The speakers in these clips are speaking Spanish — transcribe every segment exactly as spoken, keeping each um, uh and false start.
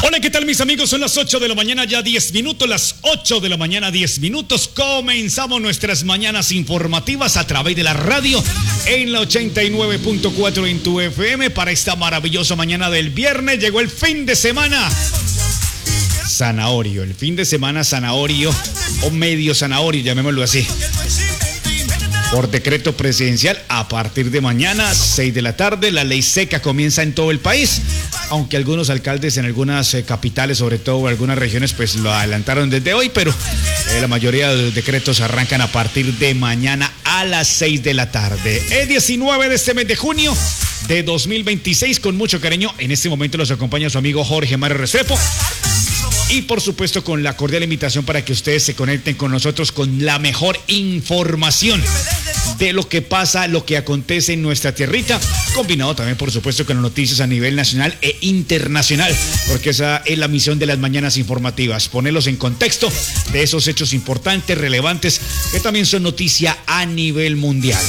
Hola, ¿qué tal mis amigos? Son las ocho de la mañana, ya diez minutos, las ocho de la mañana, diez minutos. Comenzamos nuestras mañanas informativas a través de la radio en la ochenta y nueve punto cuatro en tu F M para esta maravillosa mañana del viernes. Llegó el fin de semana. Zanahorio, el fin de semana zanahorio o medio zanahorio, llamémoslo así. Por decreto presidencial, a partir de mañana, seis de la tarde, la ley seca comienza en todo el país, aunque algunos alcaldes en algunas eh, capitales, sobre todo en algunas regiones, pues lo adelantaron desde hoy, pero eh, la mayoría de los decretos arrancan a partir de mañana a las seis de la tarde. El diecinueve de este mes de junio de dos mil veintiséis, con mucho cariño, en este momento los acompaña su amigo Jorge Mario Restrepo. Y por supuesto con la cordial invitación para que ustedes se conecten con nosotros con la mejor información de lo que pasa, lo que acontece en nuestra tierrita, combinado también por supuesto con las noticias a nivel nacional e internacional, porque esa es la misión de las mañanas informativas, ponerlos en contexto de esos hechos importantes, relevantes, que también son noticia a nivel mundial.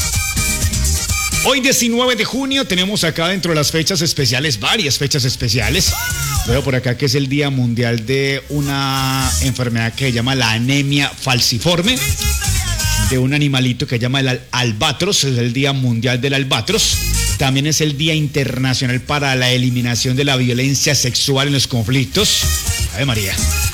Hoy diecinueve de junio tenemos acá dentro de las fechas especiales, varias fechas especiales. Veo por acá que es el Día Mundial de una enfermedad que se llama la anemia falciforme, de un animalito que se llama el albatros, es el Día Mundial del Albatros. También es el Día Internacional para la Eliminación de la Violencia Sexual en los Conflictos. Ave María.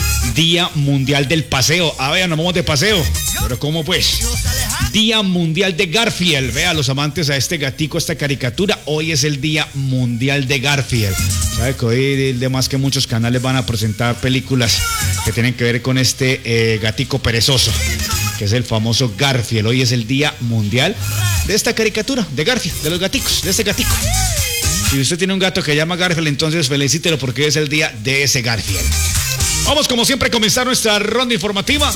Día Mundial del Paseo. A ver, nos vamos de paseo. Pero ¿cómo pues? Día Mundial de Garfield. Vea, los amantes a este gatico, esta caricatura, hoy es el Día Mundial de Garfield. ¿Sabe que hoy, además que muchos canales van a presentar películas que tienen que ver con este eh, gatico perezoso, que es el famoso Garfield? Hoy es el Día Mundial de esta caricatura, de Garfield, de los gaticos, de ese gatico. Si usted tiene un gato que se llama Garfield, entonces felicítelo porque es el día de ese Garfield. Vamos como siempre a comenzar nuestra ronda informativa.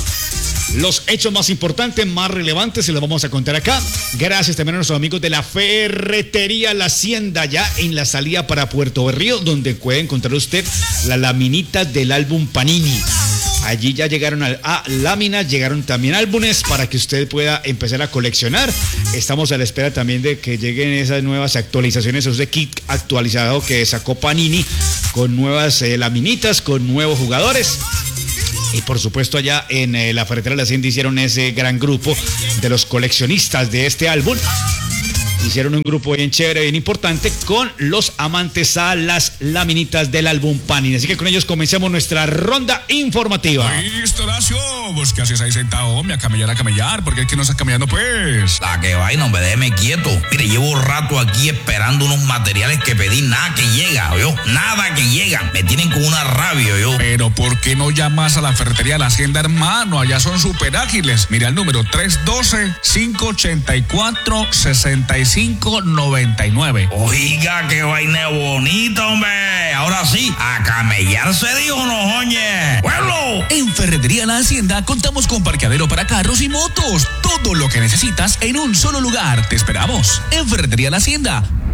Los hechos más importantes, más relevantes, se los vamos a contar acá. Gracias también a nuestros amigos de la Ferretería La Hacienda, ya en la salida para Puerto Berrío, donde puede encontrar usted la laminita del álbum Panini. Allí ya llegaron a, a láminas, llegaron también álbumes para que usted pueda empezar a coleccionar. Estamos a la espera también de que lleguen esas nuevas actualizaciones, esos de kit actualizado que sacó Panini, con nuevas eh, laminitas, con nuevos jugadores. Y por supuesto allá en eh, la Ferretería La Hacienda hicieron ese gran grupo de los coleccionistas de este álbum. Hicieron un grupo bien chévere, bien importante, con los amantes a las laminitas del álbum Panini. Así que con ellos comencemos nuestra ronda informativa. Listo, Horacio. ¿Vos qué haces ahí sentado, hombre? A camellar, a camellar. ¿Por qué es que no estás camellando, pues? La que vaina, hombre, déjeme quieto. Mire, llevo un rato aquí esperando unos materiales que pedí. Nada que llega, yo. Nada que llega. Me tienen con una rabia, yo. Pero ¿por qué no llamas a la Ferretería La Hacienda, hermano? Allá son súper ágiles. Mira el número tres uno dos, cinco ocho cuatro, seis cinco nueve nueve. Oiga, qué vaina bonita, hombre. Ahora sí, a camellar se dijo, no, oye. ¡Pueblo! En Ferretería La Hacienda contamos con parqueadero para carros y motos. Todo lo que necesitas en un solo lugar. Te esperamos en Ferretería La Hacienda.